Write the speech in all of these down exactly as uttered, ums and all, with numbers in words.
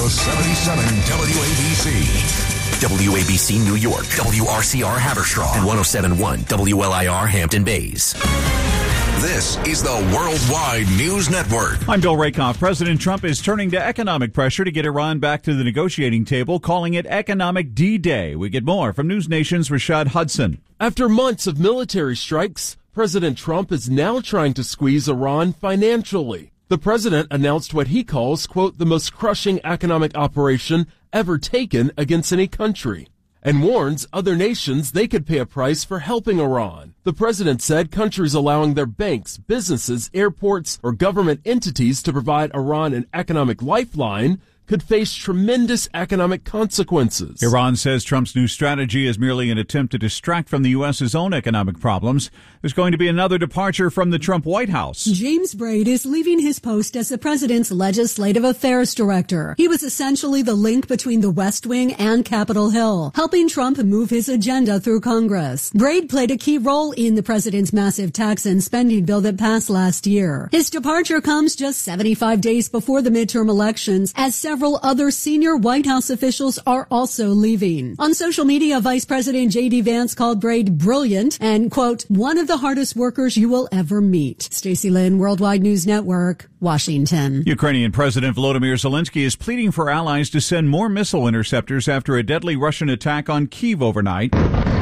seventy-seven W A B C. W A B C New York, W R C R Haverstraw, and one oh seven point one W L I R Hampton Bays. This is the Worldwide News Network. I'm Bill Rakoff. President Trump is turning to economic pressure to get Iran back to the negotiating table, calling it Economic D-Day. We get more from News Nation's Rashad Hudson. After months of military strikes, President Trump is now trying to squeeze Iran financially. The president announced what he calls, quote, the most crushing economic operation ever taken against any country, and warns other nations they could pay a price for helping Iran. The president said countries allowing their banks, businesses, airports, or government entities to provide Iran an economic lifeline could face tremendous economic consequences. Iran says Trump's new strategy is merely an attempt to distract from the U S's own economic problems. There's going to be another departure from the Trump White House. James Braid is leaving his post as the president's legislative affairs director. He was essentially the link between the West Wing and Capitol Hill, helping Trump move his agenda through Congress. Braid played a key role in the president's massive tax and spending bill that passed last year. His departure comes just seventy-five days before the midterm elections, as several Several other senior White House officials are also leaving. On social media, Vice President J D Vance called Braid brilliant and, quote, one of the hardest workers you will ever meet. Stacey Lynn, Worldwide News Network, Washington. Ukrainian President Volodymyr Zelensky is pleading for allies to send more missile interceptors after a deadly Russian attack on Kyiv overnight.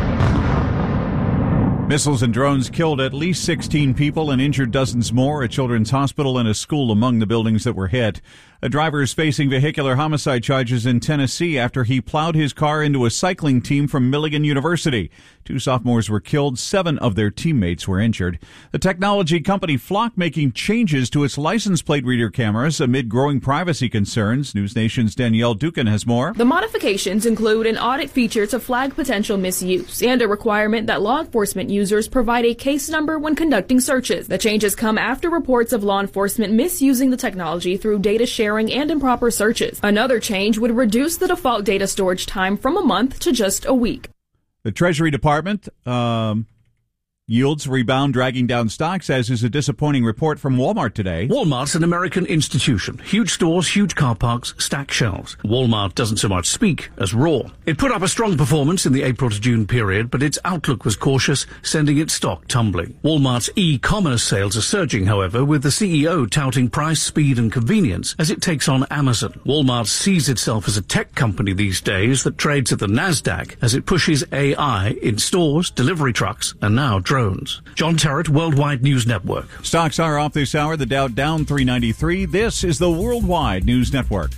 Missiles and drones killed at least sixteen people and injured dozens more. A children's hospital and a school among the buildings that were hit. A driver is facing vehicular homicide charges in Tennessee after he plowed his car into a cycling team from Milligan University. Two sophomores were killed. Seven of their teammates were injured. The technology company Flock making changes to its license plate reader cameras amid growing privacy concerns. News Nation's Danielle Dukin has more. The modifications include an audit feature to flag potential misuse and a requirement that law enforcement users provide a case number when conducting searches. The changes come after reports of law enforcement misusing the technology through data sharing and improper searches. Another change would reduce the default data storage time from a month to just a week. The Treasury Department um, yields rebound, dragging down stocks, as is a disappointing report from Walmart today. Walmart's an American institution. Huge stores, huge car parks, stacked shelves. Walmart doesn't so much speak as roar. It put up a strong performance in the April to June period, but its outlook was cautious, sending its stock tumbling. Walmart's e-commerce sales are surging, however, with the C E O touting price, speed, and convenience as it takes on Amazon. Walmart sees itself as a tech company these days that trades at the NASDAQ as it pushes A I in stores, delivery trucks, and now drones. John Terrett, Worldwide News Network. Stocks are off this hour. The Dow down three ninety-three. This is the Worldwide News Network.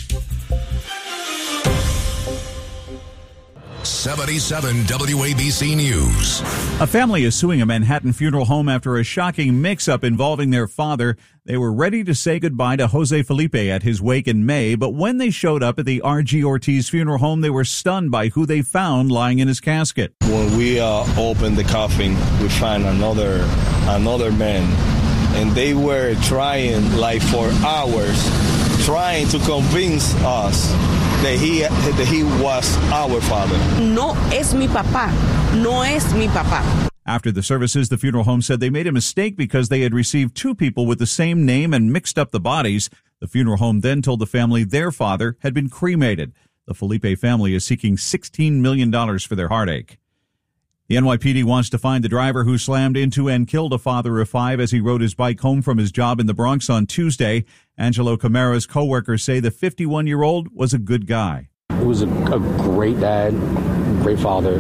seventy-seven W A B C News. A family is suing a Manhattan funeral home after a shocking mix-up involving their father. They were ready to say goodbye to Jose Felipe at his wake in May, but when they showed up at the R G Ortiz funeral home, they were stunned by who they found lying in his casket. When we uh, opened the coffin, we found another another man, and they were trying like for hours, trying to convince us that he that he was our father. No es mi papá. No es mi papá. After the services, the funeral home said they made a mistake because they had received two people with the same name and mixed up the bodies. The funeral home then told the family their father had been cremated. The Felipe family is seeking sixteen million dollars for their heartache. The N Y P D wants to find the driver who slammed into and killed a father of five as he rode his bike home from his job in the Bronx on Tuesday. Angelo Camara's co-workers say the fifty-one-year-old was a good guy. He was a, a great dad, great father,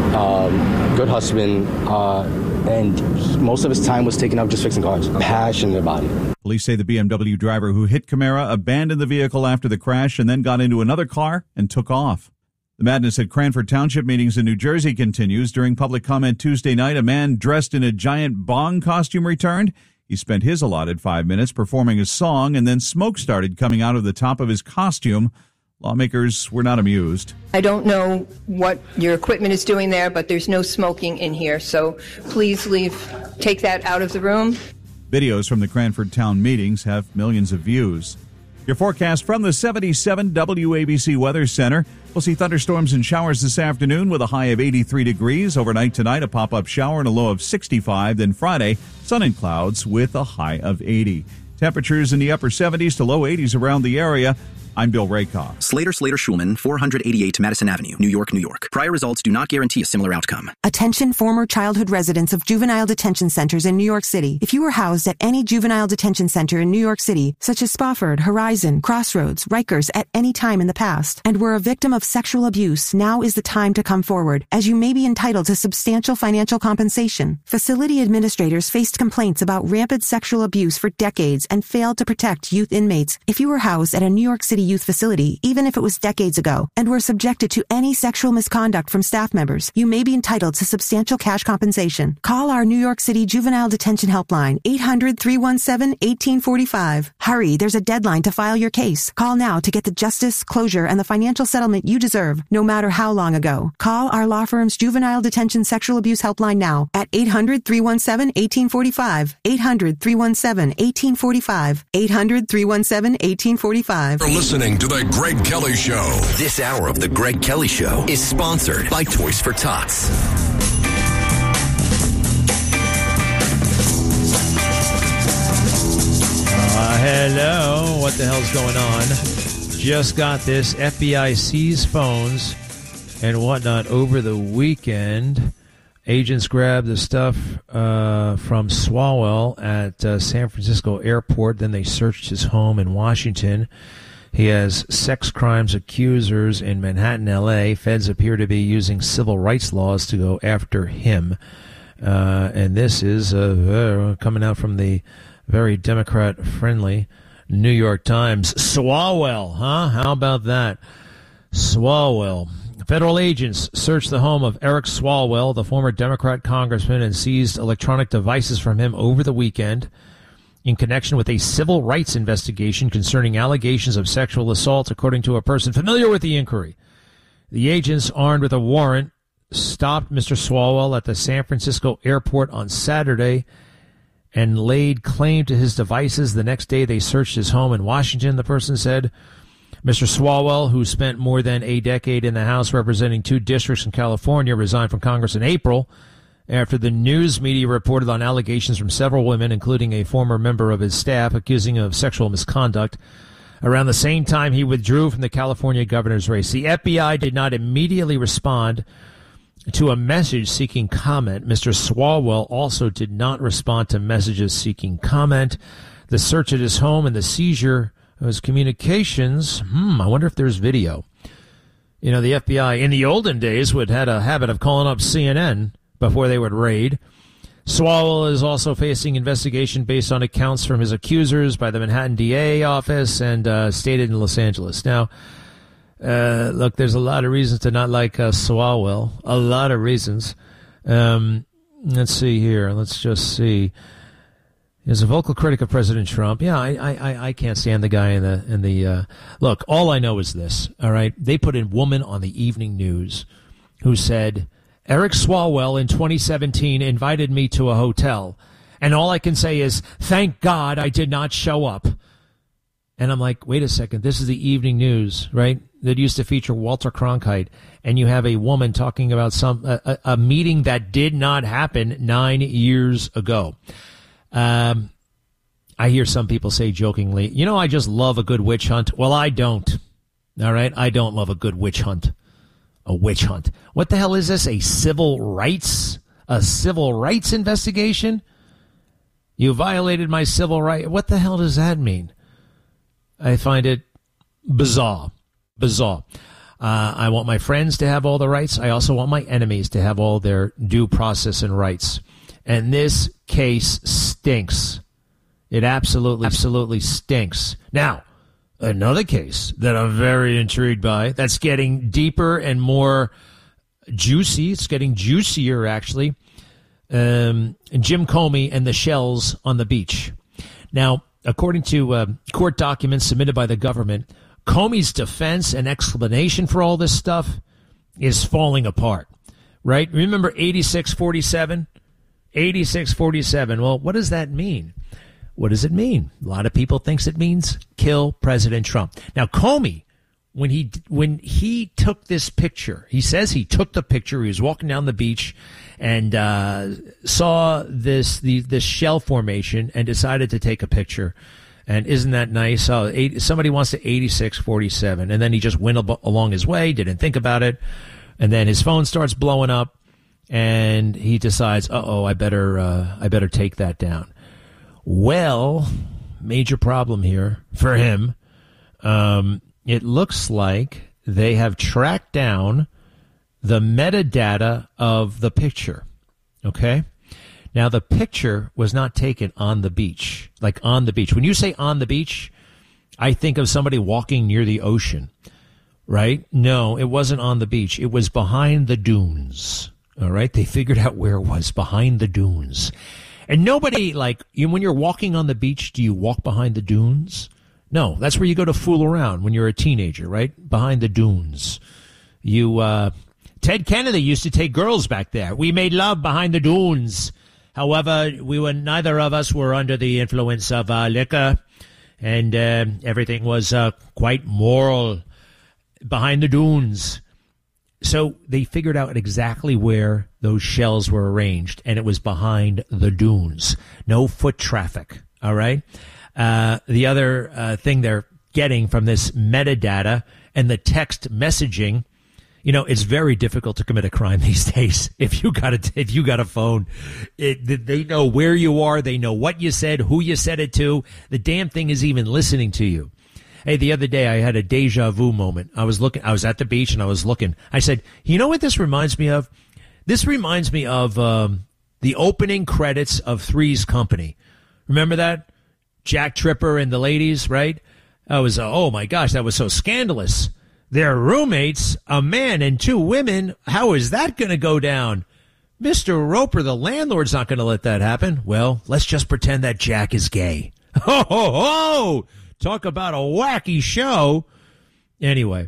um, good husband, uh, and he, most of his time was taken up just fixing cars. Passionate about it. Police say the B M W driver who hit Camara abandoned the vehicle after the crash and then got into another car and took off. The madness at Cranford Township meetings in New Jersey continues. During public comment Tuesday night, a man dressed in a giant bong costume returned. He spent his allotted five minutes performing a song, and then smoke started coming out of the top of his costume. Lawmakers were not amused. I don't know what your equipment is doing there, but there's no smoking in here, so please leave, take that out of the room. Videos from the Cranford Town meetings have millions of views. Your forecast from the seventy-seven W A B C Weather Center. We'll see thunderstorms and showers this afternoon with a high of eighty-three degrees. Overnight tonight, a pop-up shower and a low of sixty-five. Then Friday, sun and clouds with a high of eighty. Temperatures in the upper seventies to low eighties around the area. I'm Bill Rakoff. Slater, Slater, Schulman, four eighty-eight Madison Avenue, New York, New York. Prior results do not guarantee a similar outcome. Attention former childhood residents of juvenile detention centers in New York City. If you were housed at any juvenile detention center in New York City, such as Spofford, Horizon, Crossroads, Rikers, at any time in the past, and were a victim of sexual abuse, now is the time to come forward, as you may be entitled to substantial financial compensation. Facility administrators faced complaints about rampant sexual abuse for decades and failed to protect youth inmates. If you were housed at a New York City youth facility, even if it was decades ago, and were subjected to any sexual misconduct from staff members, you may be entitled to substantial cash compensation. Call our New York City Juvenile Detention Helpline, eight hundred, three one seven, one eight four five. Hurry, there's a deadline to file your case. Call now to get the justice, closure, and the financial settlement you deserve, no matter how long ago. Call our law firm's Juvenile Detention Sexual Abuse Helpline now at eight hundred, three one seven, one eight four five. eight hundred, three one seven, one eight four five. eight hundred, three one seven, one eight four five. You're listening to The Greg Kelly Show. This hour of The Greg Kelly Show is sponsored by Toys for Tots. Uh, hello. What the hell's going on? Just got this. F B I seized phones and whatnot over the weekend. Agents grabbed the stuff uh, from Swalwell at uh, San Francisco Airport. Then they searched his home in Washington. He has sex crimes accusers in Manhattan, L A. Feds appear to be using civil rights laws to go after him. Uh, and this is uh, coming out from the very Democrat-friendly New York Times. Swalwell, huh? How about that? Swalwell. Federal agents searched the home of Eric Swalwell, the former Democrat congressman, and seized electronic devices from him over the weekend in connection with a civil rights investigation concerning allegations of sexual assault, according to a person familiar with the inquiry. The agents, armed with a warrant, stopped Mister Swalwell at the San Francisco airport on Saturday and laid claim to his devices. The next day, they searched his home in Washington, the person said. Mister Swalwell, who spent more than a decade in the House representing two districts in California, resigned from Congress in April after the news media reported on allegations from several women, including a former member of his staff, accusing him of sexual misconduct. Around the same time, he withdrew from the California governor's race. The F B I did not immediately respond to a message seeking comment. Mister Swalwell also did not respond to messages seeking comment. The search at his home and the seizure of his communications, hmm, I wonder if there's video. You know, the F B I in the olden days would had a habit of calling up C N N before they would raid. Swalwell is also facing investigation based on accounts from his accusers by the Manhattan D A office and uh, stated in Los Angeles. Now, uh, look, there's a lot of reasons to not like uh, Swalwell. A lot of reasons. Um, let's see here. Let's just see. He's a vocal critic of President Trump. Yeah, I, I, I can't stand the guy in the in the. Uh, look, all I know is this. All right, they put a woman on the evening news who said, Eric Swalwell in twenty seventeen invited me to a hotel, and all I can say is, thank God I did not show up. And I'm like, wait a second, this is the evening news, right? That used to feature Walter Cronkite, and you have a woman talking about some a, a meeting that did not happen nine years ago. Um, I hear some people say jokingly, you know, I just love a good witch hunt. Well, I don't. All right, I don't love a good witch hunt. A witch hunt. What the hell is this? A civil rights? A civil rights investigation? You violated my civil right. What the hell does that mean? I find it bizarre. Bizarre. Uh, I want my friends to have all the rights. I also want my enemies to have all their due process and rights. And this case stinks. It absolutely, absolutely stinks. Now, another case that I'm very intrigued by, that's getting deeper and more juicy. It's getting juicier, actually. Um, Jim Comey and the shells on the beach. Now, according to uh, court documents submitted by the government, Comey's defense and explanation for all this stuff is falling apart, right? Remember eighty-six forty-seven? eighty-six forty-seven. Well, what does that mean? What does it mean? A lot of people thinks it means kill President Trump. Now, Comey, when he when he took this picture, he says he took the picture. He was walking down the beach and uh, saw this the this shell formation and decided to take a picture. And isn't that nice? Oh, eight, somebody wants to eighty-six forty-seven. And then he just went ab- along his way, didn't think about it. And then his phone starts blowing up. And he decides, uh-oh, I better, uh, I better take that down. Well, major problem here for him. Um, it looks like they have tracked down the metadata of the picture. Okay? Now, the picture was not taken on the beach, like on the beach. When you say on the beach, I think of somebody walking near the ocean, right? No, it wasn't on the beach. It was behind the dunes. All right, they figured out where it was, behind the dunes. And nobody, like, you, when you're walking on the beach, do you walk behind the dunes? No, that's where you go to fool around when you're a teenager, right? Behind the dunes. You, uh, Ted Kennedy used to take girls back there. We made love behind the dunes. However, we were, neither of us were under the influence of uh, liquor, and uh, everything was uh, quite moral behind the dunes. So they figured out exactly where those shells were arranged, and it was behind the dunes. No foot traffic, all right? Uh, the other uh, thing they're getting from this metadata and the text messaging, you know, it's very difficult to commit a crime these days. If you got a, if you got a phone, it, they know where you are. They know what you said, who you said it to. The damn thing is even listening to you. Hey, the other day I had a deja vu moment. I was looking, I was at the beach and I was looking. I said, you know what this reminds me of? This reminds me of um, the opening credits of Three's Company. Remember that? Jack Tripper and the ladies, right? I was, uh, oh my gosh, that was so scandalous. They're roommates, a man and two women. How is that going to go down? Mister Roper, the landlord's not going to let that happen. Well, let's just pretend that Jack is gay. Ho, ho, ho! Talk about a wacky show. Anyway,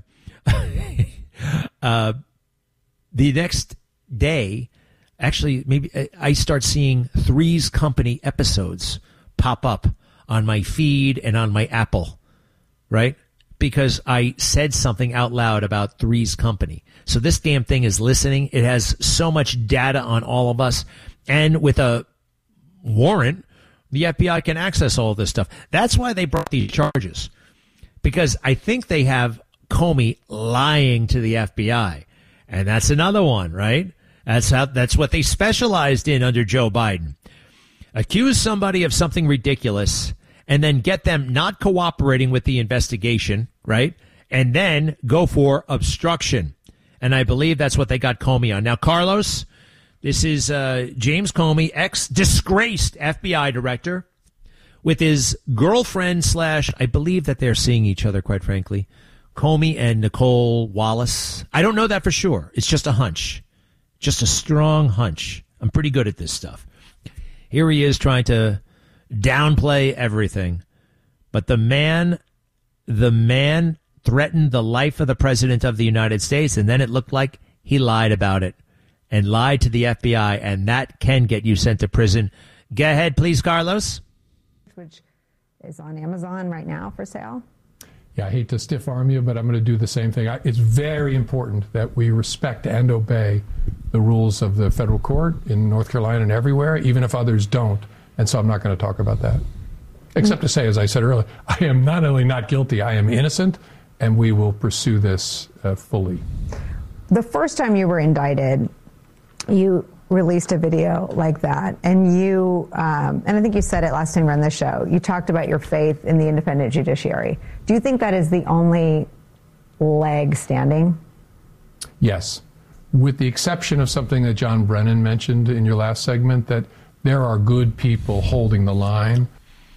uh, the next day, actually, maybe I start seeing Three's Company episodes pop up on my feed and on my Apple, right? Because I said something out loud about Three's Company. So this damn thing is listening. It has so much data on all of us. And with a warrant, the F B I can access all of this stuff. That's why they brought these charges. Because I think they have Comey lying to the F B I. And that's another one, right? That's how, that's what they specialized in under Joe Biden. Accuse somebody of something ridiculous and then get them not cooperating with the investigation, right? And then go for obstruction. And I believe that's what they got Comey on. Now, Carlos, this is uh, James Comey, ex-disgraced F B I director, with his girlfriend slash, I believe that they're seeing each other, quite frankly, Comey and Nicole Wallace. I don't know that for sure. It's just a hunch. Just a strong hunch. I'm pretty good at this stuff. Here he is trying to downplay everything. But the man, the man threatened the life of the president of the United States, and then it looked like he lied about it and lied to the F B I, and that can get you sent to prison. Go ahead, please, Carlos. Which is on Amazon right now for sale. Yeah, I hate to stiff arm you, but I'm going to do the same thing. It's very important that we respect and obey the rules of the federal court in North Carolina and everywhere, even if others don't. And so I'm not going to talk about that. Except to say, as I said earlier, I am not only not guilty, I am innocent, and we will pursue this uh, fully. The first time you were indicted, you released a video like that, and you, um, and I think you said it last time you were on the show, you talked about your faith in the independent judiciary. Do you think that is the only leg standing? Yes. With the exception of something that John Brennan mentioned in your last segment, that there are good people holding the line.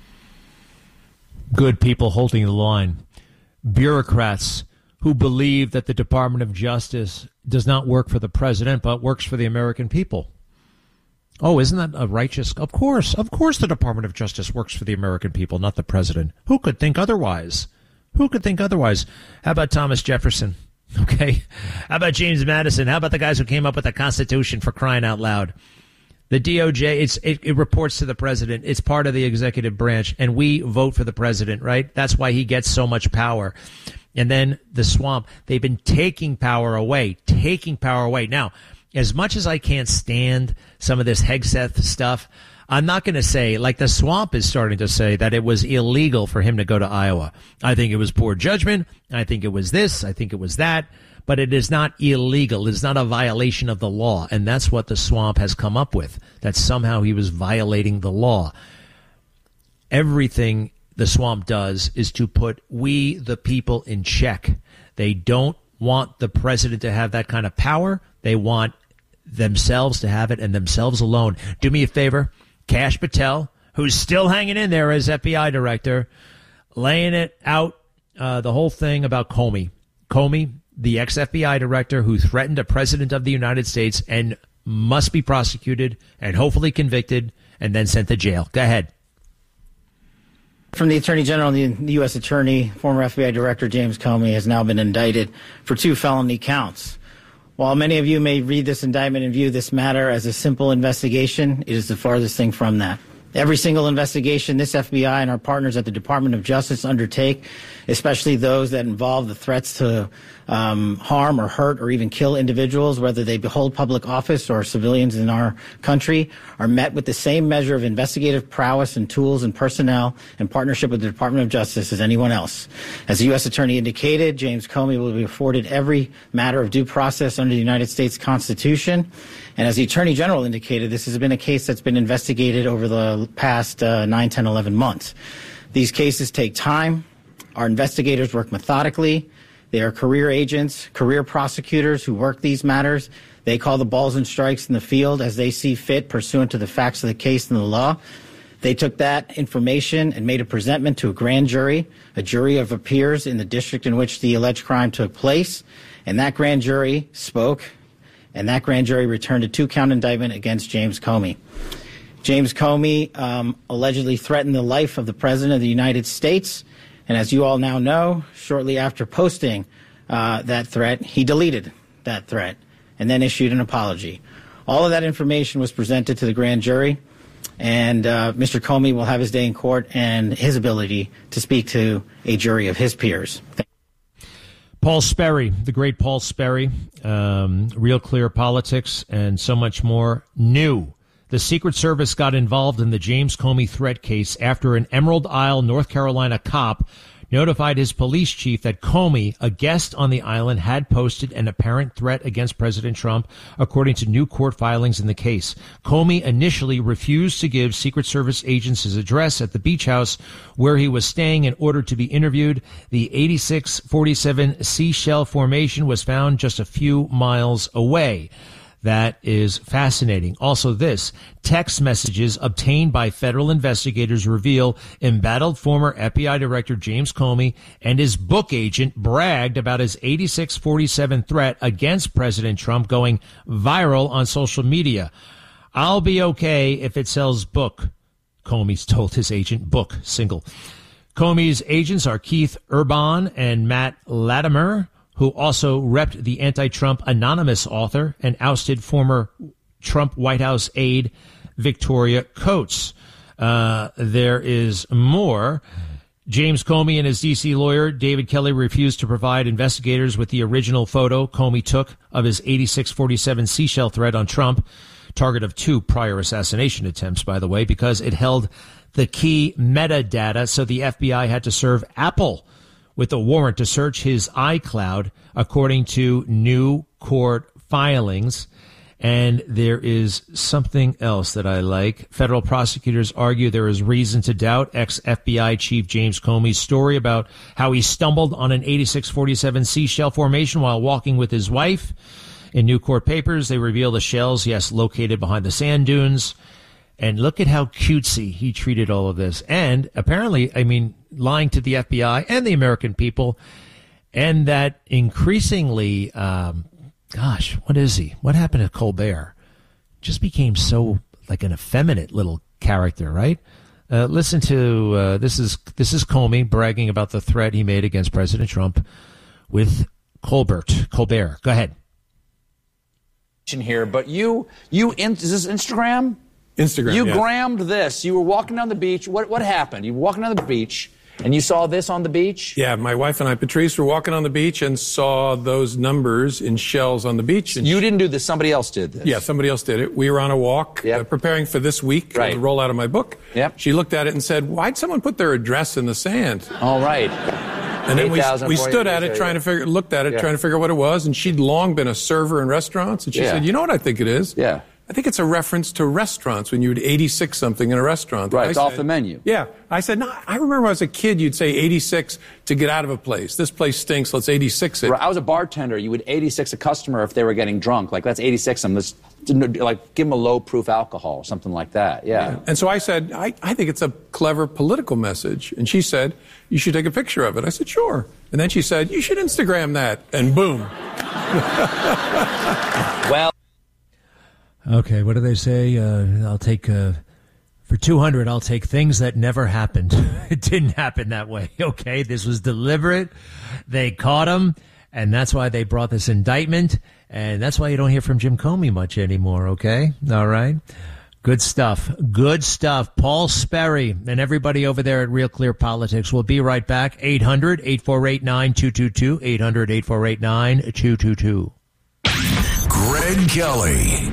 Good people holding the line. Bureaucrats who believe that the Department of Justice does not work for the president, but works for the American people. Oh, isn't that a righteous? Of course. Of course the Department of Justice works for the American people, not the president. Who could think otherwise? Who could think otherwise? How about Thomas Jefferson? Okay. How about James Madison? How about the guys who came up with the Constitution, for crying out loud? The D O J, it's, it, it reports to the president. It's part of the executive branch, and we vote for the president, right? That's why he gets so much power. And then the swamp, they've been taking power away, taking power away. Now, as much as I can't stand some of this Hegseth stuff, I'm not going to say, like the swamp is starting to say, that it was illegal for him to go to Iowa. I think it was poor judgment. I think it was this. I think it was that. But it is not illegal. It is not a violation of the law. And that's what the swamp has come up with, that somehow he was violating the law. Everything the swamp does is to put we, the people, in check. They don't want the president to have that kind of power. They want themselves to have it, and themselves alone. Do me a favor. Kash Patel, who's still hanging in there as F B I director, laying it out, uh, the whole thing about Comey. Comey, the ex-F B I director who threatened a president of the United States and must be prosecuted and hopefully convicted and then sent to jail. Go ahead. From the Attorney General, the U S Attorney, former F B I Director James Comey has now been indicted for two felony counts. While many of you may read this indictment and view this matter as a simple investigation, it is the farthest thing from that. Every single investigation this F B I and our partners at the Department of Justice undertake, especially those that involve the threats to um, harm or hurt or even kill individuals, whether they hold public office or civilians in our country, are met with the same measure of investigative prowess and tools and personnel in partnership with the Department of Justice as anyone else. As the U S Attorney indicated, James Comey will be afforded every matter of due process under the United States Constitution. And as the Attorney General indicated, this has been a case that's been investigated over the past uh, nine, ten, eleven months. These cases take time. Our investigators work methodically. They are career agents, career prosecutors who work these matters. They call the balls and strikes in the field as they see fit pursuant to the facts of the case and the law. They took that information and made a presentment to a grand jury, a jury of peers in the district in which the alleged crime took place. And that grand jury spoke, and that grand jury returned a two-count indictment against James Comey. James Comey um, allegedly threatened the life of the President of the United States. And as you all now know, shortly after posting uh, that threat, he deleted that threat and then issued an apology. All of that information was presented to the grand jury, and uh, Mister Comey will have his day in court and his ability to speak to a jury of his peers. Paul Sperry, the great Paul Sperry, um, Real Clear Politics, and so much more, knew the Secret Service got involved in the James Comey threat case after an Emerald Isle, North Carolina cop notified his police chief that Comey, a guest on the island, had posted an apparent threat against President Trump, according to new court filings in the case. Comey initially refused to give Secret Service agents his address at the beach house where he was staying in order to be interviewed. The eighty-six forty-seven Seashell Formation was found just a few miles away. That is fascinating. Also this, text messages obtained by federal investigators reveal embattled former F B I Director James Comey and his book agent bragged about his eighty-six forty-seven threat against President Trump going viral on social media. I'll be okay if it sells book, Comey told his agent, book, single. Comey's agents are Keith Urban and Matt Latimer, who also repped the anti-Trump anonymous author and ousted former Trump White House aide Victoria Coates. Uh, there is more. James Comey and his D C lawyer, David Kelly, refused to provide investigators with the original photo Comey took of his eighty-six forty-seven Seashell threat on Trump, target of two prior assassination attempts, by the way, because it held the key metadata, so the F B I had to serve Apple with a warrant to search his iCloud, according to new court filings. And there is something else that I like. Federal prosecutors argue there is reason to doubt ex-F B I Chief James Comey's story about how he stumbled on an eighty-six forty-seven Seashell Formation while walking with his wife. In new court papers, they reveal the shells, yes, located behind the sand dunes. And look at how cutesy he treated all of this. And apparently, I mean, lying to the F B I and the American people. And that increasingly, um, gosh, what is he? What happened to Colbert? Just became so like an effeminate little character, right? Uh, listen to, uh, this is, this is Comey bragging about the threat he made against President Trump with Colbert. Colbert, go ahead. Here, but you, you, in, is this Instagram? Instagram, You yes. grammed this. You were walking down the beach. What what happened? You were walking down the beach, And you saw this on the beach? Yeah, my wife and I, Patrice, were walking on the beach and saw those numbers in shells on the beach. And you didn't do this, somebody else did this. Yeah, somebody else did it. We were on a walk yep. uh, preparing for this week, right. the rollout of my book. Yep. She looked at it and said, why'd someone put their address in the sand? All right. And then we, we stood at it, trying to figure, looked at it, yeah. trying to figure out what it was. And she'd long been a server in restaurants. And she yeah. said, you know what I think it is? Yeah. I think it's a reference to restaurants when you would eighty-six something in a restaurant. Right, I it's said, off the menu. Yeah. I said, no, I remember when I was a kid, you'd say eighty-six to get out of a place. This place stinks, let's eighty-six it. Right, I was a bartender. You would eighty-six a customer if they were getting drunk. Like, let's eighty-six them. Let's, like, give them a low-proof alcohol, something like that. Yeah. yeah. And so I said, I, I think it's a clever political message. And she said, you should take a picture of it. I said, sure. And then she said, you should Instagram that. And boom. Well. Okay, what do they say? Uh, I'll take, uh, for two hundred, I'll take things that never happened. It didn't happen that way, okay? This was deliberate. They caught him, and that's why they brought this indictment, and that's why you don't hear from Jim Comey much anymore, okay? All right? Good stuff. Good stuff. Paul Sperry and everybody over there at Real Clear Politics. We'll be right back. eight hundred, eight four eight, nine two two two. eight hundred, eight four eight, nine two two two. Greg Kelly.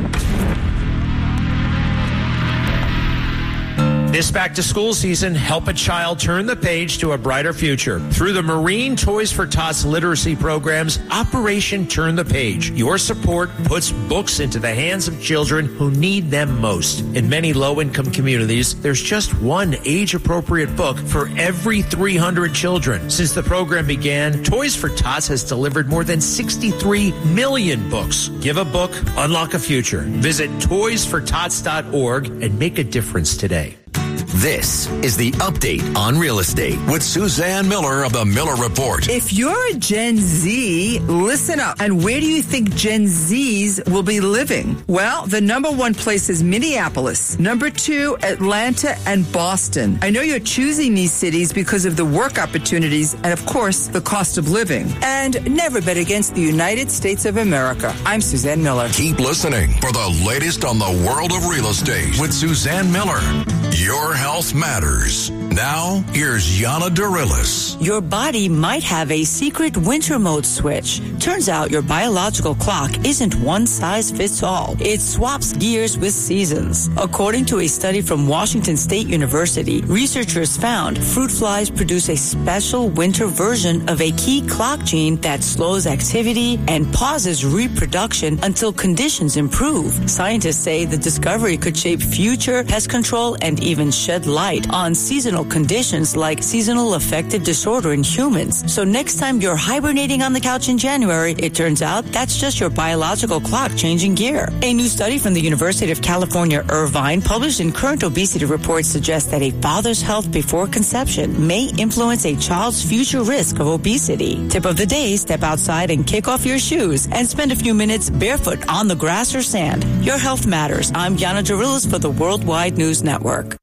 This back-to-school season, help a child turn the page to a brighter future. Through the Marine Toys for Tots literacy programs, Operation Turn the Page. Your support puts books into the hands of children who need them most. In many low-income communities, there's just one age-appropriate book for every three hundred children. Since the program began, Toys for Tots has delivered more than sixty-three million books. Give a book, unlock a future. Visit toys for tots dot org and make a difference today. This is the Update on Real Estate with Suzanne Miller of the Miller Report. If you're a Gen Z, listen up. And where do you think Gen Zs will be living? Well, the number one place is Minneapolis. Number two, Atlanta and Boston. I know you're choosing these cities because of the work opportunities and, of course, the cost of living. And never bet against the United States of America. I'm Suzanne Miller. Keep listening for the latest on the world of real estate with Suzanne Miller. Your health matters. Now, here's Yana Darilis. Your body might have a secret winter mode switch. Turns out your biological clock isn't one size fits all. It swaps gears with seasons. According to a study from Washington State University, researchers found fruit flies produce a special winter version of a key clock gene that slows activity and pauses reproduction until conditions improve. Scientists say the discovery could shape future pest control and even shed light on seasonal conditions like seasonal affective disorder in humans. So next time you're hibernating on the couch in January, it turns out that's just your biological clock changing gear. A new study from the University of California, Irvine, published in Current Obesity Report, suggests that a father's health before conception may influence a child's future risk of obesity. Tip of the day, step outside and kick off your shoes and spend a few minutes barefoot on the grass or sand. Your health matters. I'm Yana Darilis for the Worldwide News Network.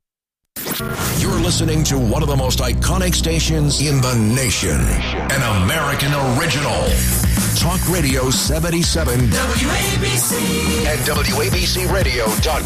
You're listening to one of the most iconic stations in the nation. An American original. Talk Radio seventy-seven W A B C and W A B C radio dot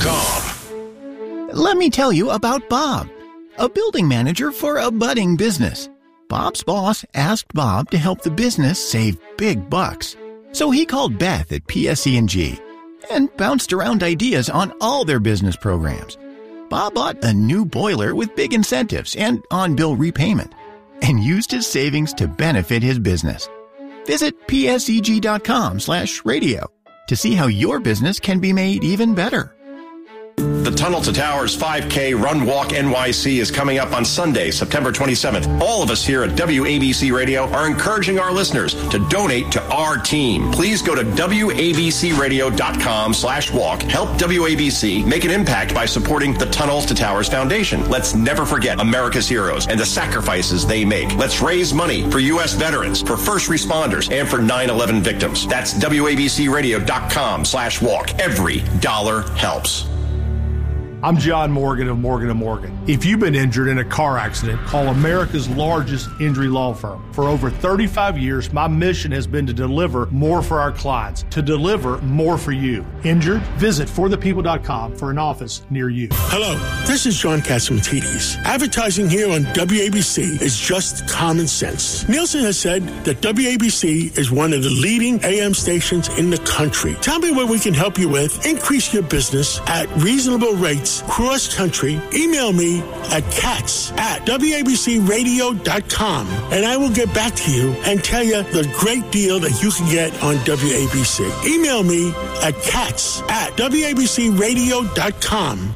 com. Let me tell you about Bob, a building manager for a budding business. Bob's boss asked Bob to help the business save big bucks. So he called Beth at P S E and G and bounced around ideas on all their business programs. Bob bought a new boiler with big incentives and on-bill repayment and used his savings to benefit his business. Visit P S E G dot com slash radio to see how your business can be made even better. The Tunnel to Towers five K Run Walk N Y C is coming up on Sunday, September twenty-seventh. All of us here at W A B C Radio are encouraging our listeners to donate to our team. Please go to W A B C radio dot com slash walk. Help W A B C make an impact by supporting the Tunnel to Towers Foundation. Let's never forget America's heroes and the sacrifices they make. Let's raise money for U S veterans, for first responders, and for nine eleven victims. That's W A B C radio dot com slash walk. Every dollar helps. I'm John Morgan of Morgan and Morgan. If you've been injured in a car accident, call America's largest injury law firm. For over thirty-five years, my mission has been to deliver more for our clients, to deliver more for you. Injured? Visit for the people dot com for an office near you. Hello, this is John Catsimatidis. Advertising here on W A B C is just common sense. Nielsen has said that W A B C is one of the leading A M stations in the country. Tell me what we can help you with. Increase your business at reasonable rates cross country. Email me at cats at W A B C radio dot com and I will get back to you and tell you the great deal that you can get on W A B C. Email me at cats at W A B C radio dot com.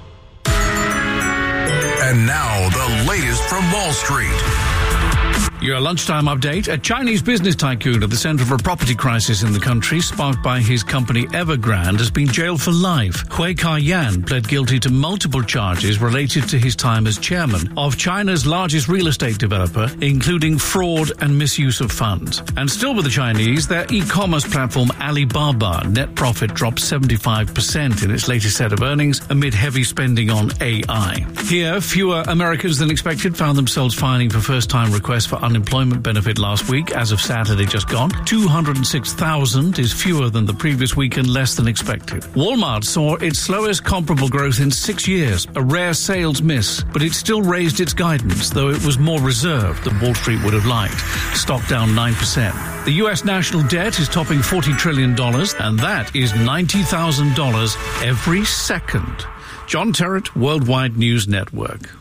And now the latest from Wall Street. Your lunchtime update. A Chinese business tycoon at the center of a property crisis in the country, sparked by his company Evergrande, has been jailed for life. Hui Ka-yan pled guilty to multiple charges related to his time as chairman of China's largest real estate developer, including fraud and misuse of funds. And still with the Chinese, their e-commerce platform Alibaba net profit dropped seventy-five percent in its latest set of earnings amid heavy spending on A I. Here, fewer Americans than expected found themselves filing for first-time requests for unemployment benefit last week. As of Saturday just gone, two hundred six thousand is fewer than the previous week and less than expected. Walmart saw its slowest comparable growth in six years, a rare sales miss, but it still raised its guidance, though it was more reserved than Wall Street would have liked. Stock down nine percent. The U S national debt is topping forty trillion dollars, and that is ninety thousand dollars every second. John Terrett, Worldwide News Network.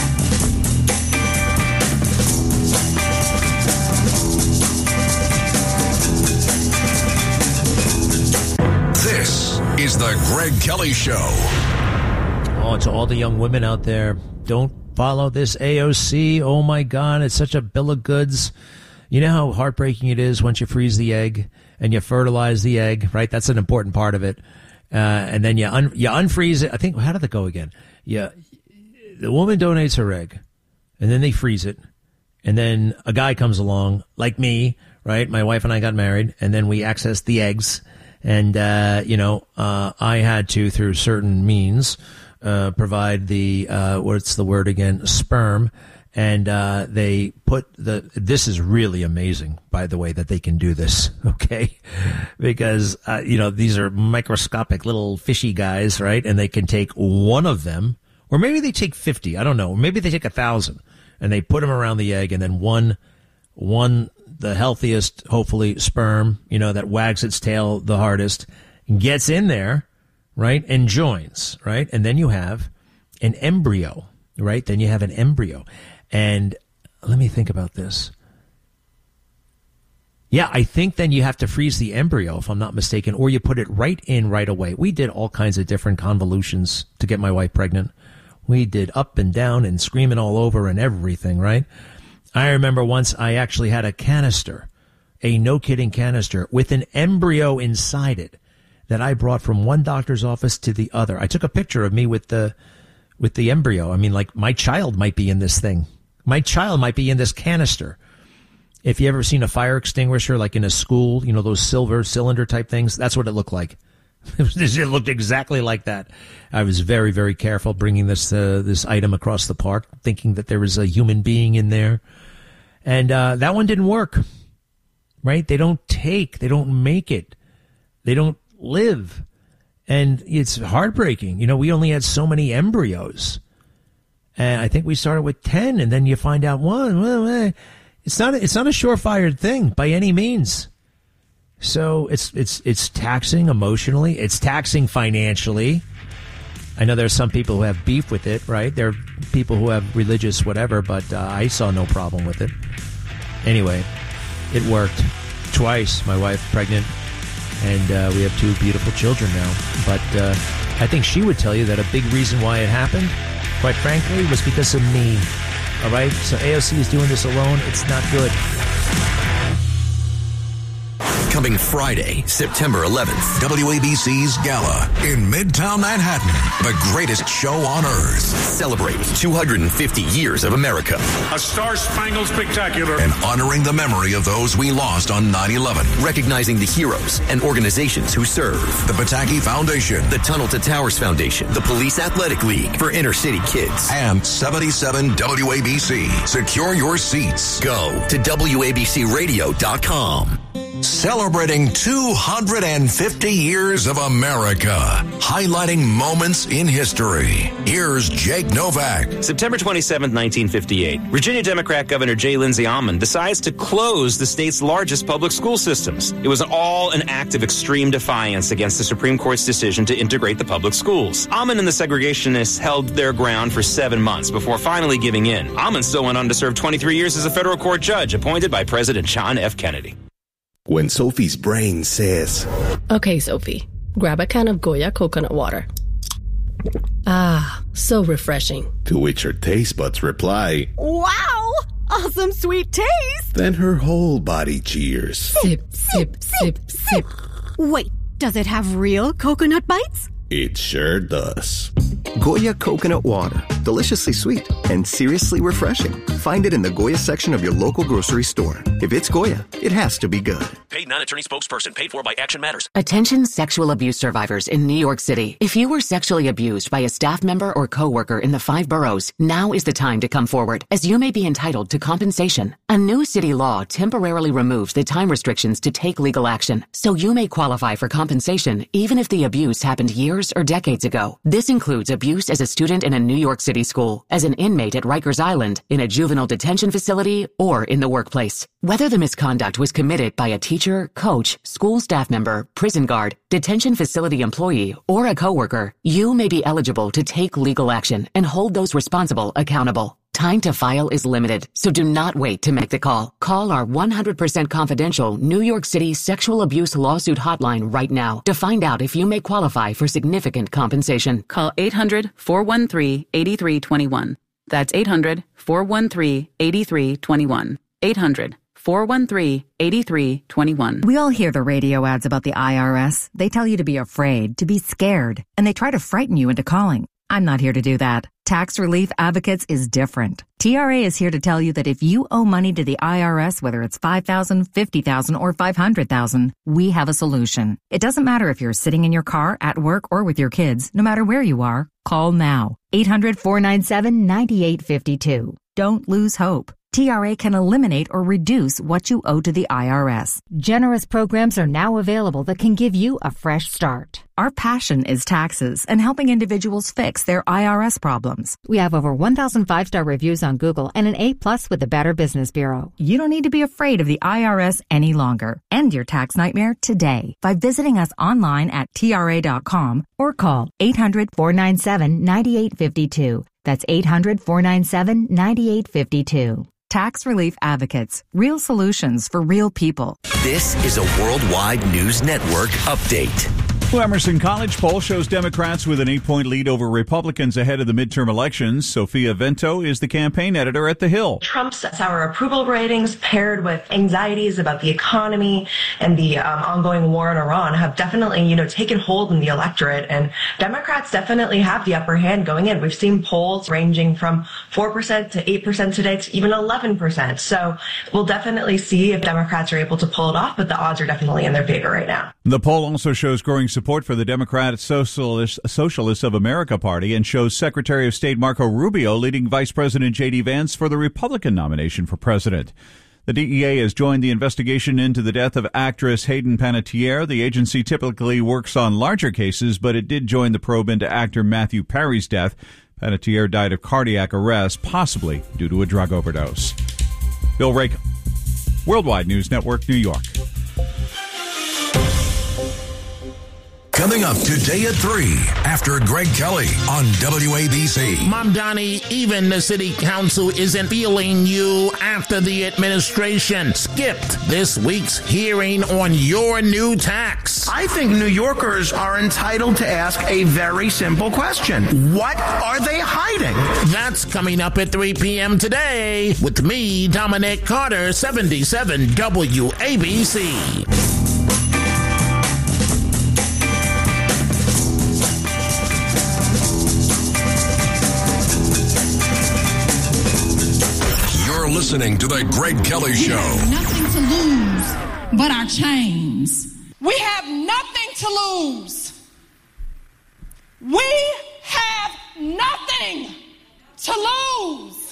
This is the Greg Kelly Show. Oh, to all the young women out there, don't follow this A O C. Oh, my God, it's such a bill of goods. You know how heartbreaking it is once you freeze the egg and you fertilize the egg, right? That's an important part of it. Uh, and then you un- you unfreeze it. I think, how did it go again? Yeah, the woman donates her egg, and then they freeze it. And then a guy comes along, like me, right? My wife and I got married, and then we accessed the eggs. And, uh, you know, uh, I had to, through certain means, uh, provide the, uh, what's the word again? Sperm. And, uh, they put the, this is really amazing, by the way, that they can do this. Okay. Because, uh, you know, these are microscopic little fishy guys, right? And they can take one of them, or maybe they take fifty. I don't know. Maybe they take a thousand and they put them around the egg, and then one, one, the healthiest, hopefully, sperm, you know, that wags its tail the hardest, gets in there, right, and joins, right? And then you have an embryo, right? Then you have an embryo. And let me think about this. Yeah, I think then you have to freeze the embryo, if I'm not mistaken, or you put it right in right away. We did all kinds of different convolutions to get my wife pregnant. We did up and down and screaming all over and everything, right? I remember once I actually had a canister, a no-kidding canister, with an embryo inside it that I brought from one doctor's office to the other. I took a picture of me with the with the embryo. I mean, like, my child might be in this thing. My child might be in this canister. If you ever seen a fire extinguisher, like in a school, you know, those silver cylinder type things, that's what it looked like. It looked exactly like that. I was very, very careful bringing this uh, this item across the park, thinking that there was a human being in there. And uh, that one didn't work, right? They don't take, they don't make it. They don't live. And it's heartbreaking. You know, we only had so many embryos. And I think we started with ten, and then you find out one. Well, it's not, it's not a surefire thing by any means. So it's it's it's taxing emotionally. It's taxing financially. I know there's some people who have beef with it, right? There are people who have religious whatever, but uh, I saw no problem with it. Anyway, it worked. Twice, my wife pregnant, and uh, we have two beautiful children now. But uh, I think she would tell you that a big reason why it happened, quite frankly, was because of me. All right? So A O C is doing this alone. It's not good. coming Friday, September eleventh. W A B C's Gala in Midtown Manhattan. The greatest show on earth. Celebrate two hundred fifty years of America. A star-spangled spectacular. And honoring the memory of those we lost on nine eleven. Recognizing the heroes and organizations who serve. The Pataki Foundation. The Tunnel to Towers Foundation. The Police Athletic League for inner city kids. And seventy-seven W A B C. Secure your seats. Go to W A B C radio dot com. Celebrating two hundred fifty years of America. Highlighting moments in history. Here's Jake Novak. September twenty-seventh, nineteen fifty-eight. Virginia Democrat Governor J. Lindsay Almond decides to close the state's largest public school systems. It was all an act of extreme defiance against the Supreme Court's decision to integrate the public schools. Almond and the segregationists held their ground for seven months before finally giving in. Almond still went on to serve twenty-three years as a federal court judge appointed by President John F. Kennedy. When Sophie's brain says, "Okay, Sophie, grab a can of Goya coconut water." Ah, so refreshing. To which her taste buds reply, "Wow, awesome sweet taste." Then her whole body cheers. Sip, sip, sip, sip. Wait, does it have real coconut bites? It sure does. Goya coconut water. Deliciously sweet and seriously refreshing. Find it in the Goya section of your local grocery store. If it's Goya, it has to be good. Paid non-attorney spokesperson. Paid for by Action Matters. Attention sexual abuse survivors in New York City. If you were sexually abused by a staff member or coworker in the five boroughs, now is the time to come forward, as you may be entitled to compensation. A new city law temporarily removes the time restrictions to take legal action, so you may qualify for compensation even if the abuse happened years or decades ago. This includes abuse as a student in a New York City school, as an inmate at Rikers Island, in a juvenile detention facility, or in the workplace. Whether the misconduct was committed by a teacher, coach, school staff member, prison guard, detention facility employee, or a coworker, you may be eligible to take legal action and hold those responsible accountable. Time to file is limited, so do not wait to make the call. Call our one hundred percent confidential New York City sexual abuse lawsuit hotline right now to find out if you may qualify for significant compensation. Call eight hundred, four one three, eight three two one. That's eight hundred, four one three, eight three two one. eight hundred, four one three, eight three two one. We all hear the radio ads about the I R S. They tell you to be afraid, to be scared, and they try to frighten you into calling. I'm not here to do that. Tax Relief Advocates is different. T R A is here to tell you that if you owe money to the I R S, whether it's five thousand dollars, fifty thousand dollars, or five hundred thousand dollars, we have a solution. It doesn't matter if you're sitting in your car, at work, or with your kids. No matter where you are, call now. eight hundred, four nine seven, nine eight five two. Don't lose hope. T R A can eliminate or reduce what you owe to the I R S. Generous programs are now available that can give you a fresh start. Our passion is taxes and helping individuals fix their I R S problems. We have over one thousand five-star reviews on Google and an A-plus with the Better Business Bureau. You don't need to be afraid of the I R S any longer. End your tax nightmare today by visiting us online at T R A dot com or call eight hundred, four nine seven, nine eight five two. That's eight hundred, four nine seven, nine eight five two. Tax Relief Advocates. Real solutions for real people. This is a Worldwide News Network update. Well, Emerson College poll shows Democrats with an eight-point lead over Republicans ahead of the midterm elections. Sophia Vento is the campaign editor at The Hill. Trump's sour approval ratings paired with anxieties about the economy and the um, ongoing war in Iran have definitely, you know, taken hold in the electorate, and Democrats definitely have the upper hand going in. We've seen polls ranging from four percent to eight percent today to even eleven percent. So we'll definitely see if Democrats are able to pull it off, but the odds are definitely in their favor right now. The poll also shows growing support for the Democratic Socialist, Socialists of America Party and shows Secretary of State Marco Rubio leading Vice President J D Vance for the Republican nomination for president. The D E A has joined the investigation into the death of actress Hayden Panettiere. The agency typically works on larger cases, but it did join the probe into actor Matthew Perry's death. Panettiere died of cardiac arrest, possibly due to a drug overdose. Bill Rake, Worldwide News Network, New York. Coming up today at three, after Greg Kelly on W A B C. Mamdani, even the city council isn't feeling you after the administration skipped this week's hearing on your new tax. I think New Yorkers are entitled to ask a very simple question. What are they hiding? That's coming up at three p.m. today with me, Dominic Carter, seventy-seven W A B C. listening to The Greg Kelly Show. We have nothing to lose but our chains. We have nothing to lose. We have nothing to lose.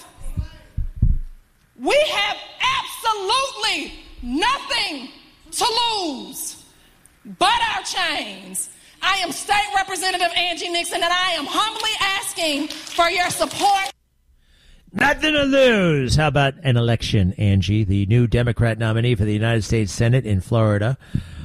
We have absolutely nothing to lose but our chains. I am State Representative Angie Nixon, and I am humbly asking for your support. Nothing to lose. How about an election, Angie, the new Democrat nominee for the United States Senate in Florida?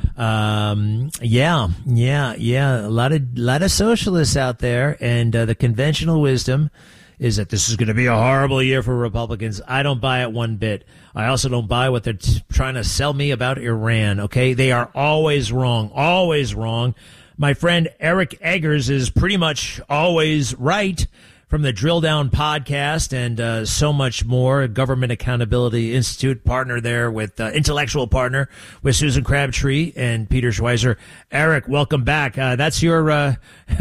Um, yeah, yeah, yeah. A lot of, lot of socialists out there, and uh, the conventional wisdom is that this is going to be a horrible year for Republicans. I don't buy it one bit. I also don't buy what they're t- trying to sell me about Iran, okay? They are always wrong, always wrong. My friend Eric Eggers is pretty much always right from the Drill Down podcast and uh, so much more. Government Accountability Institute partner there with uh, intellectual partner with Susan Crabtree and Peter Schweizer. Eric, welcome back. Uh, that's your, uh,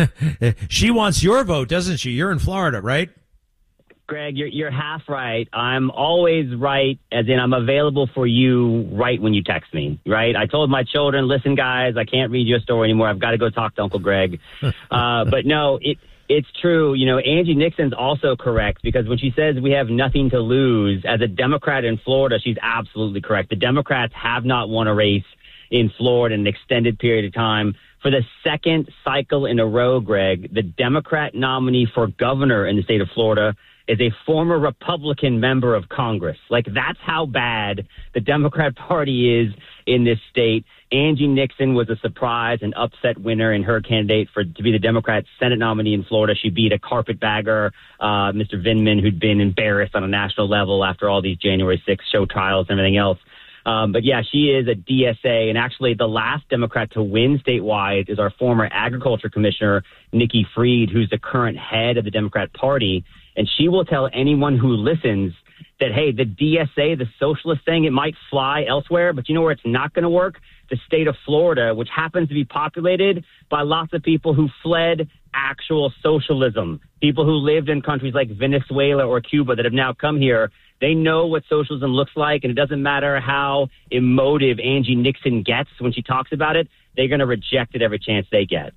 she wants your vote, doesn't she? You're in Florida, right? Greg, you're, you're half right. I'm always right, as in I'm available for you right when you text me, right? I told my children, listen, guys, I can't read you a story anymore. I've got to go talk to Uncle Greg. uh, but no, it, it's true. You know, Angie Nixon's also correct, because when she says we have nothing to lose, as a Democrat in Florida, she's absolutely correct. The Democrats have not won a race in Florida in an extended period of time. For the second cycle in a row, Greg, the Democrat nominee for governor in the state of Florida is a former Republican member of Congress. Like, that's how bad the Democrat Party is in this state. Angie Nixon was a surprise and upset winner in her candidate for to be the Democrat Senate nominee in Florida. She beat a carpetbagger, uh, Mister Vindman, who'd been embarrassed on a national level after all these January sixth show trials and everything else. Um, but, yeah, she is a D S A, and actually the last Democrat to win statewide is our former agriculture commissioner, Nikki Fried, who's the current head of the Democrat Party. And she will tell anyone who listens that, hey, the D S A, the socialist thing, it might fly elsewhere, but you know where it's not going to work? The state of Florida, which happens to be populated by lots of people who fled actual socialism, people who lived in countries like Venezuela or Cuba that have now come here. They know what socialism looks like, and it doesn't matter how emotive Angie Nixon gets when she talks about it. They're going to reject it every chance they get.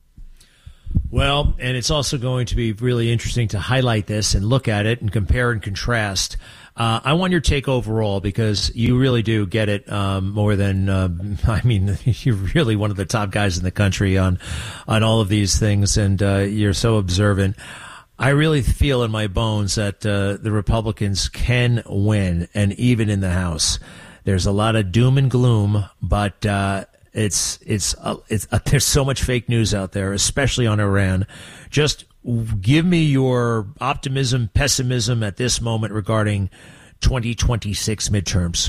Well, and it's also going to be really interesting to highlight this and look at it and compare and contrast. Uh, I want your take overall, because you really do get it um, more than, uh, I mean, you're really one of the top guys in the country on, on all of these things, and uh, you're so observant. I really feel in my bones that uh, the Republicans can win, and even in the House. There's a lot of doom and gloom, but uh, it's it's uh, it's uh, there's so much fake news out there, especially on Iran. Just give me your optimism, pessimism at this moment regarding twenty twenty-six midterms.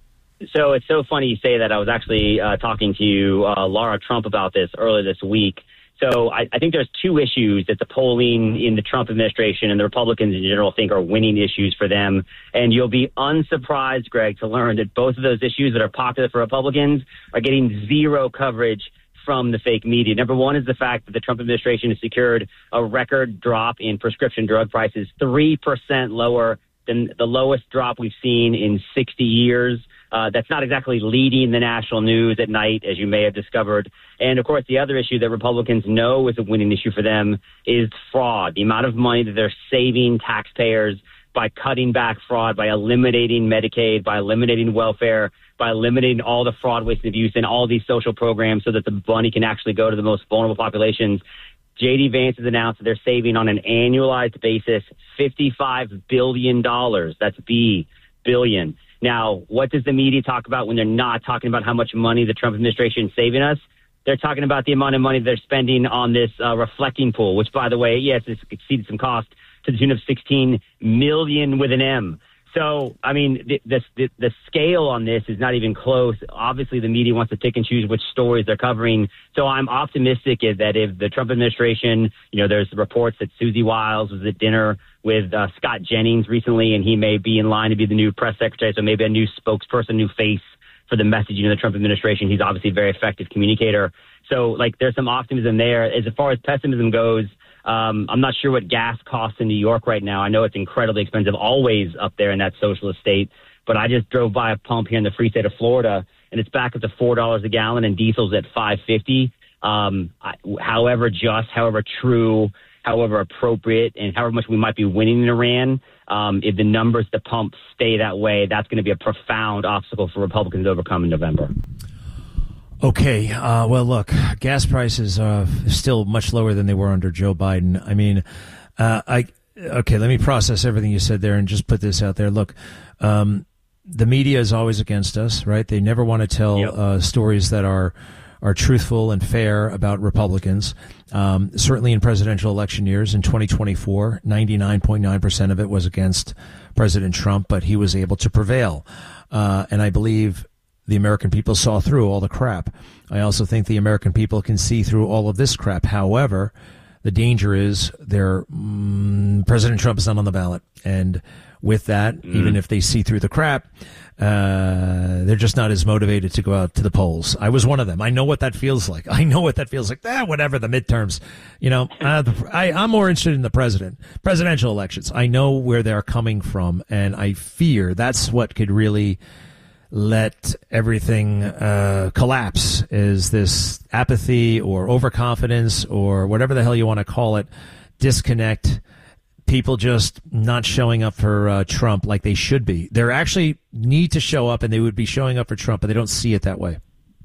So it's so funny you say that. I was actually uh, talking to uh, Laura Trump about this earlier this week. So I, I think there's two issues that the polling in the Trump administration and the Republicans in general think are winning issues for them. And you'll be unsurprised, Greg, to learn that both of those issues that are popular for Republicans are getting zero coverage from the fake media. Number one is the fact that the Trump administration has secured a record drop in prescription drug prices, three percent lower than the lowest drop we've seen in sixty years. Uh, that's not exactly leading the national news at night, as you may have discovered. And, of course, the other issue that Republicans know is a winning issue for them is fraud, the amount of money that they're saving taxpayers by cutting back fraud, by eliminating Medicaid, by eliminating welfare, by eliminating all the fraud, waste, and abuse, and all these social programs so that the money can actually go to the most vulnerable populations. J D Vance has announced that they're saving on an annualized basis fifty-five billion dollars. That's B, billion. Now, what does the media talk about when they're not talking about how much money the Trump administration is saving us? They're talking about the amount of money they're spending on this uh, reflecting pool, which, by the way, yes, it's exceeded some cost to the tune of sixteen million with an M. So, I mean, the, the, the, the scale on this is not even close. Obviously, the media wants to pick and choose which stories they're covering. So I'm optimistic that if the Trump administration, you know, there's reports that Susie Wiles was at dinner with uh, Scott Jennings recently, and he may be in line to be the new press secretary, so maybe a new spokesperson, new face for the messaging of the Trump administration. He's obviously a very effective communicator. So, like, there's some optimism there. As far as pessimism goes, Um, I'm not sure what gas costs in New York right now. I know it's incredibly expensive, always up there in that socialist state. But I just drove by a pump here in the free state of Florida, and it's back up to four dollars a gallon, and diesel's at five fifty. Um, I, however just, however true, however appropriate, and however much we might be winning in Iran, um, if the numbers at the pump stay that way, that's going to be a profound obstacle for Republicans to overcome in November. Okay. Uh, well, look, gas prices are still much lower than they were under Joe Biden. I mean, uh, I okay, let me process everything you said there and just put this out there. Look, um, the media is always against us, right? They never want to tell yep. uh, stories that are are truthful and fair about Republicans. Um, certainly in presidential election years in twenty twenty-four, ninety-nine point nine percent of it was against President Trump, but he was able to prevail. Uh, and I believe the American people saw through all the crap. I also think the American people can see through all of this crap. However, the danger is there, mm, President Trump is not on the ballot. And with that, mm. even if they see through the crap, uh, they're just not as motivated to go out to the polls. I was one of them. I know what that feels like. I know what that feels like. Ah, whatever, the midterms. You know, uh, the, I, I'm more interested in the president, presidential elections. I know where they're coming from, and I fear that's what could really let everything uh, collapse, is this apathy or overconfidence or whatever the hell you want to call it, disconnect, people just not showing up for uh, Trump like they should be. They actually need to show up, and they would be showing up for Trump, but they don't see it that way.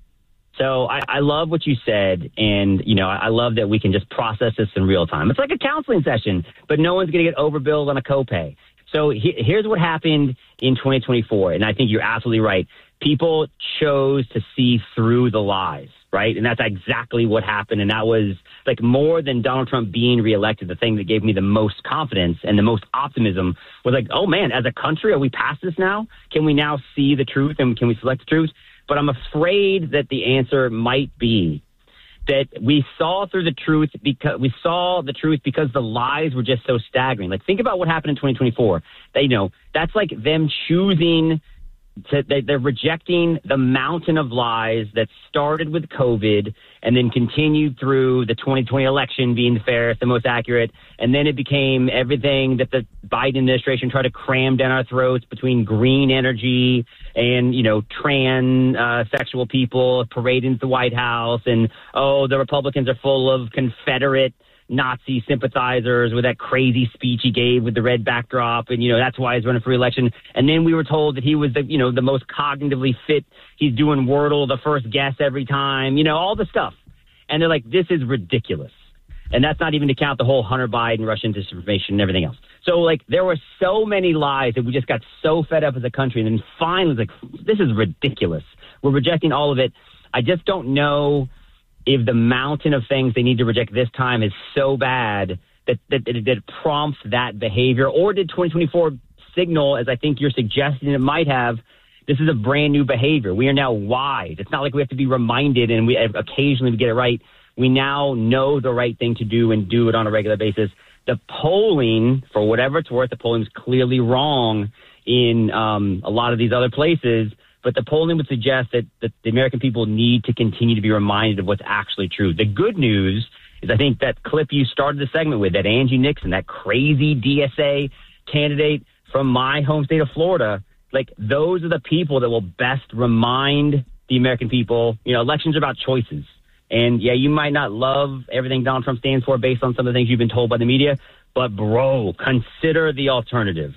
So I, I love what you said, and, you know, I love that we can just process this in real time. It's like a counseling session, but no one's going to get overbilled on a copay. So he, here's what happened in twenty twenty-four, and I think you're absolutely right. People chose to see through the lies, right? And that's exactly what happened, and that was, like, more than Donald Trump being reelected, the thing that gave me the most confidence and the most optimism was like, oh, man, as a country, are we past this now? Can we now see the truth, and can we select the truth? But I'm afraid that the answer might be that we saw through the truth because we saw the truth because the lies were just so staggering. Like, think about what happened in twenty twenty-four. They, you know, that's like them choosing to, they, they're rejecting the mountain of lies that started with COVID and then continued through the twenty twenty election being the fairest, the most accurate. And then it became everything that the Biden administration tried to cram down our throats between green energy and, you know, trans uh, sexual people parading the White House. And, oh, the Republicans are full of Confederate Nazi sympathizers with that crazy speech he gave with the red backdrop. And, you know, that's why he's running for re-election. And then we were told that he was the, you know, the most cognitively fit. He's doing Wordle, the first guess every time, you know, all the stuff. And they're like, this is ridiculous. And that's not even to count the whole Hunter Biden, Russian disinformation and everything else. So, like, there were so many lies that we just got so fed up as a country. And then finally, like, this is ridiculous. We're rejecting all of it. I just don't know if the mountain of things they need to reject this time is so bad that, that, that it prompts that behavior. Or did twenty twenty-four signal, as I think you're suggesting it might have, this is a brand new behavior. We are now wise. It's not like we have to be reminded and we occasionally we get it right. We now know the right thing to do and do it on a regular basis. The polling, for whatever it's worth, the polling is clearly wrong in um, a lot of these other places. But the polling would suggest that, that the American people need to continue to be reminded of what's actually true. The good news is I think that clip you started the segment with, that Angie Nixon, that crazy D S A candidate from my home state of Florida, like, those are the people that will best remind the American people, you know, elections are about choices. And, yeah, you might not love everything Donald Trump stands for based on some of the things you've been told by the media, but, bro, consider the alternative.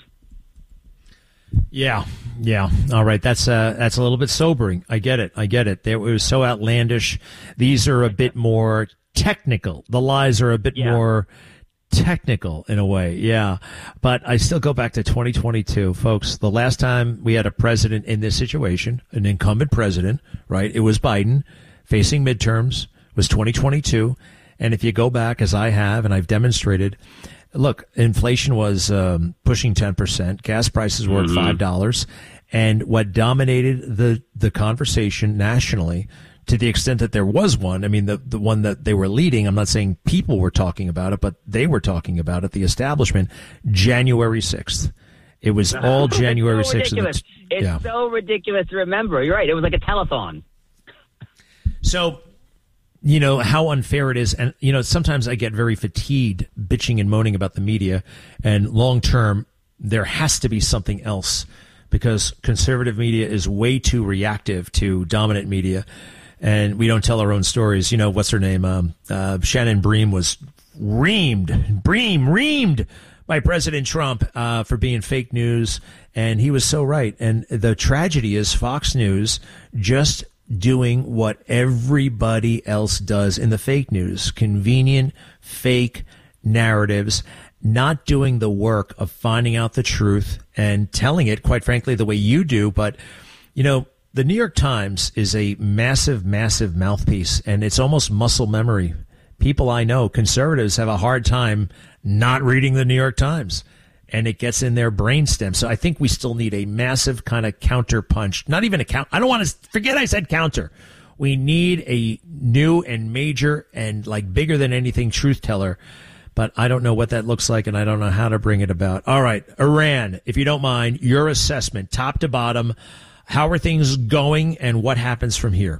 Yeah, yeah. All right, that's uh, that's a little bit sobering. I get it. I get it. It was so outlandish. These are a bit more technical. The lies are a bit yeah. more technical in a way. Yeah, but I still go back to twenty twenty-two, folks. The last time we had a president in this situation, an incumbent president, right? It was Biden facing midterms. Was twenty twenty-two, and if you go back, as I have and I've demonstrated. Look, inflation was um, pushing ten percent. Gas prices were mm-hmm. at five dollars. And what dominated the, the conversation nationally, to the extent that there was one, I mean, the, the one that they were leading, I'm not saying people were talking about it, but they were talking about it, the establishment, January sixth. It was all January it's so sixth. Ridiculous. It's yeah. so ridiculous to remember. You're right. It was like a telethon. So you know, how unfair it is. And, you know, sometimes I get very fatigued bitching and moaning about the media. And long term, there has to be something else, because conservative media is way too reactive to dominant media. And we don't tell our own stories. You know, what's her name? Um, uh, Shannon Bream was reamed, Bream, reamed by President Trump uh, for being fake news. And he was so right. And the tragedy is Fox News just doing what everybody else does in the fake news, convenient, fake narratives, not doing the work of finding out the truth and telling it, quite frankly, the way you do. But, you know, the New York Times is a massive, massive mouthpiece, and it's almost muscle memory. People I know, conservatives, have a hard time not reading the New York Times, and it gets in their brainstem. So I think we still need a massive kind of counter punch. Not even a count. I don't want to forget I said counter. We need a new and major and like bigger than anything truth teller. But I don't know what that looks like, and I don't know how to bring it about. All right, Iran, if you don't mind, your assessment, top to bottom. How are things going, and what happens from here?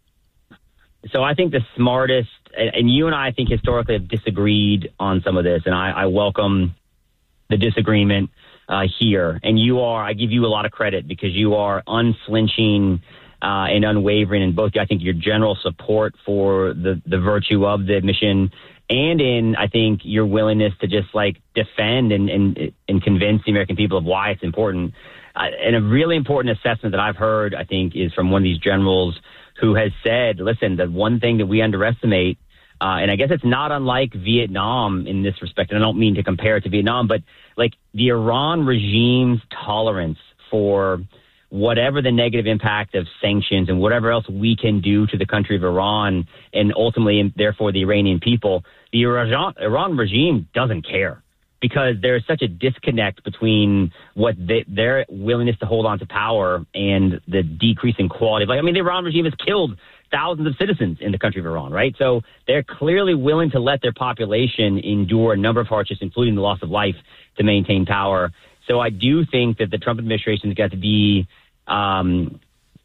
So I think the smartest, and you and I, I think historically have disagreed on some of this, and I, I welcome the disagreement uh, here. And you are, I give you a lot of credit because you are unflinching uh, and unwavering in both, I think, your general support for the, the virtue of the mission and in, I think, your willingness to just like defend and, and, and convince the American people of why it's important. Uh, and a really important assessment that I've heard, I think, is from one of these generals who has said, listen, the one thing that we underestimate, Uh, and I guess it's not unlike Vietnam in this respect. And I don't mean to compare it to Vietnam, but like the Iran regime's tolerance for whatever the negative impact of sanctions and whatever else we can do to the country of Iran and ultimately, and therefore, the Iranian people, the Iran, Iran regime doesn't care because there's such a disconnect between what they, their willingness to hold on to power and the decreasing quality of life. I mean, the Iran regime has killed thousands of citizens in the country of Iran, right? So they're clearly willing to let their population endure a number of hardships, including the loss of life, to maintain power. So I do think that the Trump administration has got to be um,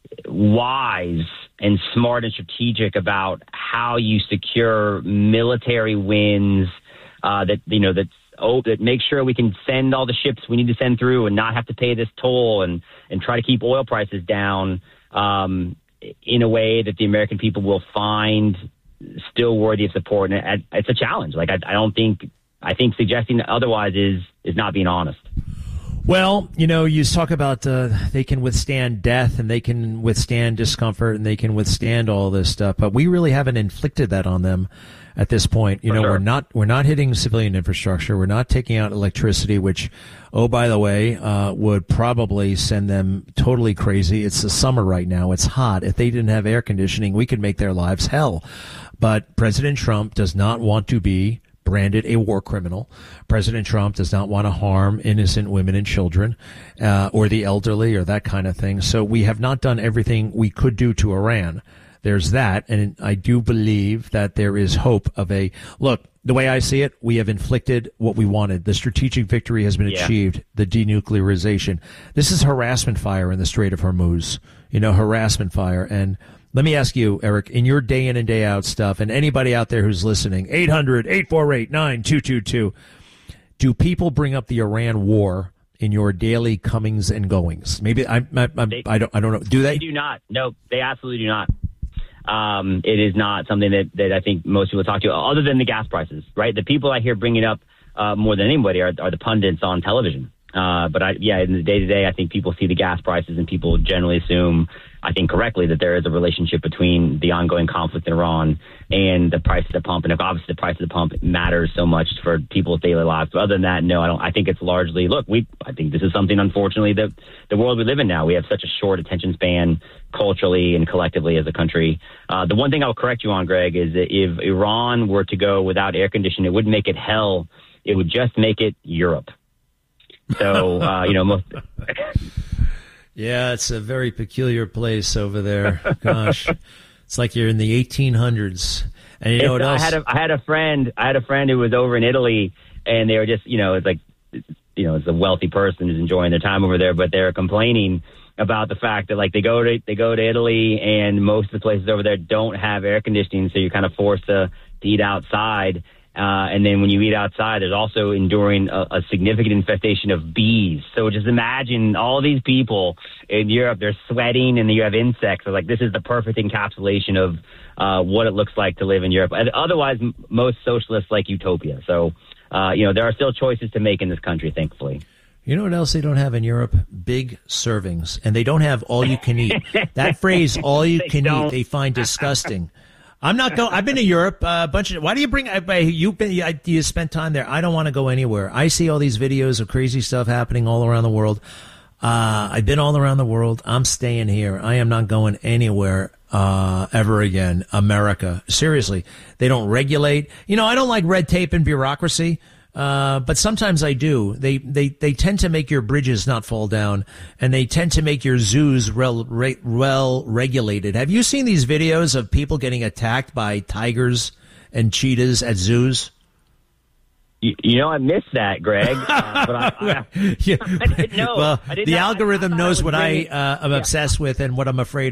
wise and smart and strategic about how you secure military wins uh, that, you know, that, oh, that make sure we can send all the ships we need to send through and not have to pay this toll and, and try to keep oil prices down. Um, in a way that the American people will find still worthy of support. And it's a challenge. Like, I, I don't think, I think suggesting otherwise is, is not being honest. Well, you know, you talk about uh, they can withstand death and they can withstand discomfort and they can withstand all this stuff, but we really haven't inflicted that on them at this point. You For know, sure. we're not we're not hitting civilian infrastructure. We're not taking out electricity, which, oh, by the way, uh, would probably send them totally crazy. It's the summer right now. It's hot. If they didn't have air conditioning, we could make their lives hell. But President Trump does not want to be branded a war criminal. President Trump does not want to harm innocent women and children uh, or the elderly or that kind of thing. So we have not done everything we could do to Iran. There's that. And I do believe that there is hope of a look. The way I see it, we have inflicted what we wanted. The strategic victory has been Yeah. achieved, the denuclearization. This is harassment fire in the Strait of Hormuz, you know, harassment fire. And let me ask you, Eric, in your day in and day out stuff, and anybody out there who's listening, eight hundred, eight four eight, nine two two two, do people bring up the Iran war in your daily comings and goings? Maybe I, I, I, They- I don't, I don't know. Do they? They do not. No, they absolutely do not. Um, it is not something that, that I think most people talk to, other than the gas prices, right? The people I hear bringing up uh, more than anybody are, are the pundits on television. Uh, but I, yeah, in the day to day, I think people see the gas prices and people generally assume, I think correctly, that there is a relationship between the ongoing conflict in Iran and the price of the pump. And if obviously the price of the pump matters so much for people's daily lives. But other than that, no, I don't. I think it's largely, look, we, I think this is something, unfortunately, that the world we live in now, we have such a short attention span culturally and collectively as a country. Uh, the one thing I'll correct you on, Greg, is that if Iran were to go without air conditioning, it wouldn't make it hell. It would just make it Europe. So, uh, you know, most. Yeah, it's a very peculiar place over there. Gosh, it's like you're in the eighteen hundreds. And you know what I else? had a I had a friend I had a friend who was over in Italy, and they were just, you know, it's like, you know, it's a wealthy person who's enjoying their time over there, but they're complaining about the fact that like they go to they go to Italy and most of the places over there don't have air conditioning, so you're kind of forced to, to eat outside. Uh, and then when you eat outside, there's also enduring a, a significant infestation of bees. So just imagine all these people in Europe, they're sweating and you have insects. So like this is the perfect encapsulation of uh, what it looks like to live in Europe. Otherwise, m- most socialists like utopia. So, uh, you know, there are still choices to make in this country, thankfully. You know what else they don't have in Europe? Big servings. And they don't have all you can eat. That phrase, all you can eat, they find disgusting. I'm not going. I've been to Europe uh, a bunch of. Why do you bring? I, you've been. I, you spent time there. I don't want to go anywhere. I see all these videos of crazy stuff happening all around the world. Uh, I've been all around the world. I'm staying here. I am not going anywhere uh, ever again. America, seriously, they don't regulate. You know, I don't like red tape and bureaucracy. Uh, but sometimes I do. They, they, they tend to make your bridges not fall down, and they tend to make your zoos well, re, well regulated. Have you seen these videos of people getting attacked by tigers and cheetahs at zoos? You, you know, I missed that, Greg. Uh, but I, I, yeah. I didn't know. Well, I didn't the know. algorithm I, I knows what really, I uh, am yeah. obsessed with and what I'm afraid